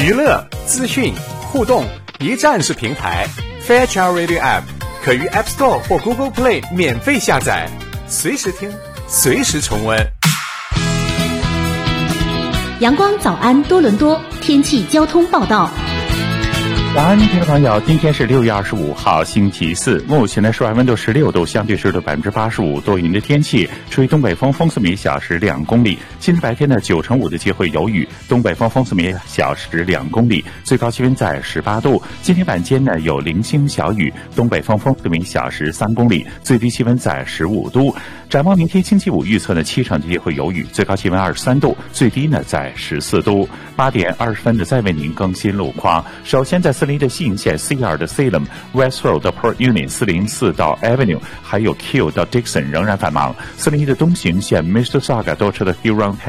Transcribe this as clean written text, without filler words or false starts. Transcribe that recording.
娱乐、资讯、互动一站式平台 Fairchild Radio App 可于 App Store 或 Google Play 免费下载，随时听，随时重温。 阳光早安多伦多天气交通报道。 早安，听众朋友，今天是6月25号，星期四。目前的室外温度16度，相对湿度85%，多云的天气，吹东北风，风速每小时2公里。今天白天的95%的机会有雨，东北风，风速每小时2公里，最高气温在18度。今天晚间呢有零星小雨，东北风，风速每小时3公里，最低气温在15度。展望明天星期五预测呢70%的机会有雨，最高气温23度，最低呢在14度。8点20分的再为您更新路况。首先在森林的西营线 CR 的 Salem、West Road 到 Port Union、404到 Avenue， 还有 Keele 到 Dixon 仍然繁忙。401的东行线 Mississauga 多车的 Huron